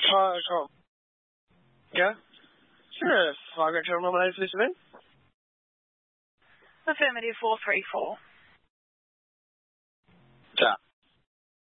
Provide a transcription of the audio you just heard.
Come. Yeah? Sure, Margaret Terminal, please, Affirmative 434.